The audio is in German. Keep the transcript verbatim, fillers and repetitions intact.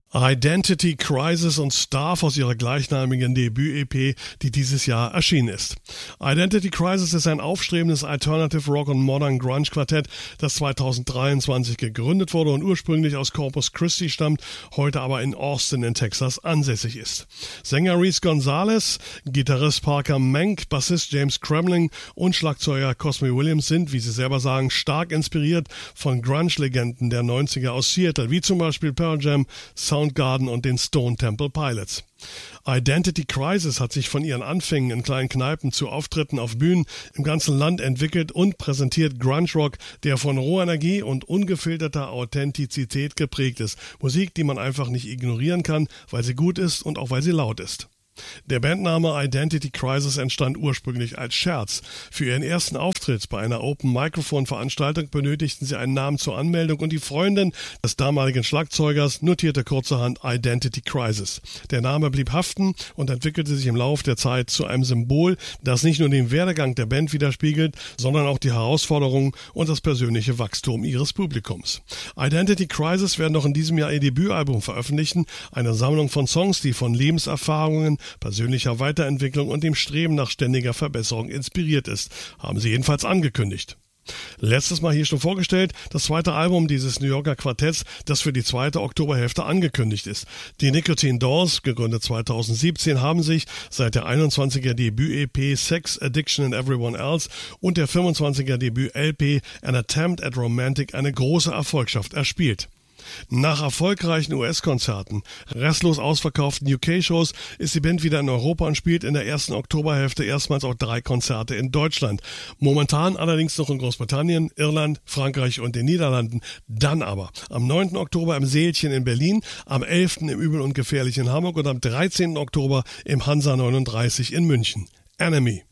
Identity Crisis und Starve aus ihrer gleichnamigen Debüt-E P, die dieses Jahr erschienen ist. Identity Crisis ist ein aufstrebendes Alternative Rock und Modern Grunge Quartett, das zweitausenddreiundzwanzig gegründet wurde und ursprünglich aus Corpus Christi stammt, heute aber in Austin in Texas ansässig ist. Sänger Reese Gonzalez, Gitarrist Parker Menk, Bassist James Kremling und Schlagzeuger Cosme Williams sind, wie sie selber sagen, stark inspiriert von Grunge-Legenden der neunziger aus Seattle, wie zum Beispiel Pearl Jam, Soundgarden und den Stone Temple Pilots. Identity Crisis hat sich von ihren Anfängen in kleinen Kneipen zu Auftritten auf Bühnen im ganzen Land entwickelt und präsentiert Grunge Rock, der von roher Energie und ungefilterter Authentizität geprägt ist. Musik, die man einfach nicht ignorieren kann, weil sie gut ist und auch weil sie laut ist. Der Bandname Identity Crisis entstand ursprünglich als Scherz. Für ihren ersten Auftritt bei einer Open-Microphone-Veranstaltung benötigten sie einen Namen zur Anmeldung und die Freundin des damaligen Schlagzeugers notierte kurzerhand Identity Crisis. Der Name blieb haften und entwickelte sich im Lauf der Zeit zu einem Symbol, das nicht nur den Werdegang der Band widerspiegelt, sondern auch die Herausforderungen und das persönliche Wachstum ihres Publikums. Identity Crisis werden noch in diesem Jahr ihr Debütalbum veröffentlichen, eine Sammlung von Songs, die von Lebenserfahrungen, persönlicher Weiterentwicklung und dem Streben nach ständiger Verbesserung inspiriert ist, haben sie jedenfalls angekündigt. Letztes Mal hier schon vorgestellt, das zweite Album dieses New Yorker Quartetts, das für die zweite Oktoberhälfte angekündigt ist. Die Nicotine Dolls, gegründet zweitausendsiebzehn, haben sich seit der einundzwanziger Debüt-E P Sex, Addiction and Everyone Else und der fünfundzwanziger Debüt-L P An Attempt at Romantic eine große Erfolgschaft erspielt. Nach erfolgreichen U S-Konzerten, restlos ausverkauften U K-Shows ist die Band wieder in Europa und spielt in der ersten Oktoberhälfte erstmals auch drei Konzerte in Deutschland. Momentan allerdings noch in Großbritannien, Irland, Frankreich und den Niederlanden. Dann aber am neunten Oktober im Seelchen in Berlin, am elften im Übel und Gefährlich in Hamburg und am dreizehnten Oktober im Hansa neununddreißig in München. Enemy.